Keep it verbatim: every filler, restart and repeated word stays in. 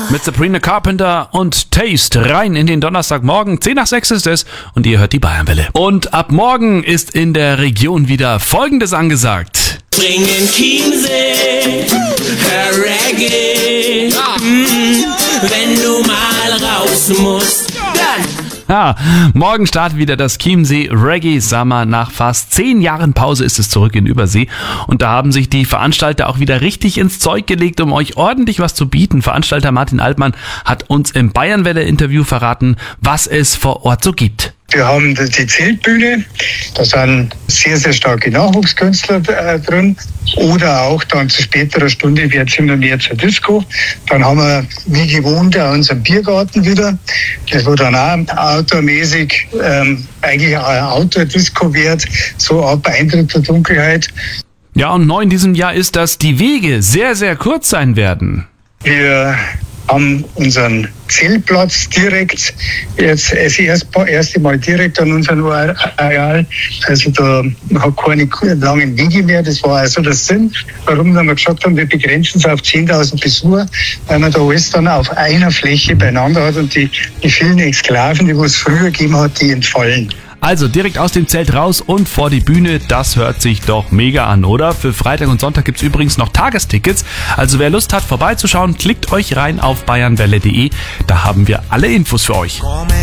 Mit Sabrina Carpenter und Taste rein in den Donnerstagmorgen. zehn nach sechs ist es und ihr hört die Bayernwelle. Und ab morgen ist in der Region wieder Folgendes angesagt. Bringen Chiemsee, hör Reggae, mm, wenn du mal raus musst, dann... Ja, morgen startet wieder das Chiemsee Reggae Summer. Nach fast zehn Jahren Pause ist es zurück in Übersee. Und da haben sich die Veranstalter auch wieder richtig ins Zeug gelegt, um euch ordentlich was zu bieten. Veranstalter Martin Altmann hat uns im Bayernwelle-Interview verraten, was es vor Ort so gibt. Wir haben die Zeltbühne, da sind sehr, sehr starke Nachwuchskünstler äh, drin. Oder auch dann zu späterer Stunde wird es immer mehr zur Disco. Dann haben wir wie gewohnt auch unseren Biergarten wieder. Das wo dann auch outdoormäßig ähm, eigentlich eine Outdoor-Disco wird, so ab Eintritt der Dunkelheit. Ja, und neu in diesem Jahr ist, dass die Wege sehr, sehr kurz sein werden. Wir haben unseren Zeltplatz direkt, jetzt das erste Mal direkt an unserem Areal. Also da hat keine langen Wege mehr. Das war also der Sinn, warum wir gesagt haben, wir begrenzen es auf zehntausend Besucher, weil man da alles dann auf einer Fläche beieinander hat und die, die vielen Exklaven, die es früher gegeben hat, die entfallen. Also direkt aus dem Zelt raus und vor die Bühne, das hört sich doch mega an, oder? Für Freitag und Sonntag gibt's übrigens noch Tagestickets. Also wer Lust hat, vorbeizuschauen, klickt euch rein auf bayernwelle punkt de. Da haben wir alle Infos für euch.